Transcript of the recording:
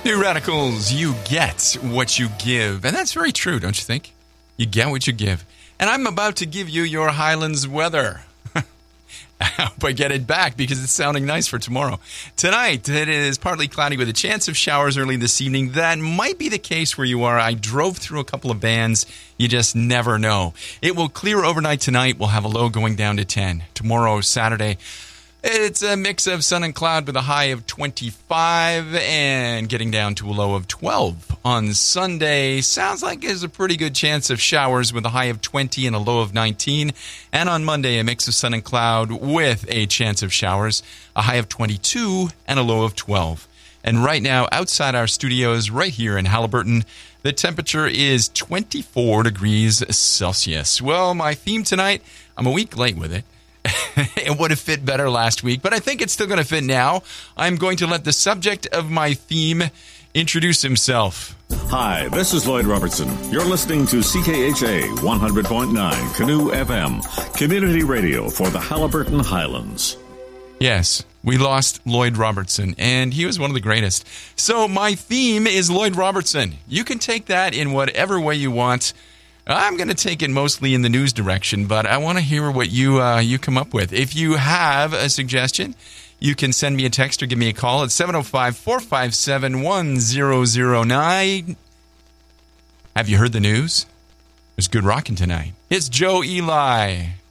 New Radicals, you get what you give. And that's very true, don't you think? You get what you give. And I'm about to give you your Highlands weather. I hope I get it back because it's sounding nice for tomorrow. Tonight, it is partly cloudy with a chance of showers early this evening. That might be the case where you are. I drove through a couple of bands. You just never know. It will clear overnight tonight. We'll have a low going down to 10. Tomorrow, Saturday, it's a mix of sun and cloud with a high of 25 and getting down to a low of 12. On Sunday, sounds like there's a pretty good chance of showers with a high of 20 and a low of 19. And on Monday, a mix of sun and cloud with a chance of showers, a high of 22 and a low of 12. And right now, outside our studios right here in Haliburton, the temperature is 24 degrees Celsius. Well, my theme tonight, I'm a week late with it. It would have fit better last week, but I think it's still going to fit now. I'm going to let the subject of my theme introduce himself. Hi, this is Lloyd Robertson. You're listening to CKHA 100.9 Canoe FM, community radio for the Haliburton Highlands. Yes, we lost Lloyd Robertson, and he was one of the greatest. So my theme is Lloyd Robertson. You can take that in whatever way you want. I'm going to take it mostly in the news direction, but I want to hear what you come up with. If you have a suggestion, you can send me a text or give me a call at 705-457-1009. Have you heard the news? There's good rocking tonight. It's Joe Eli.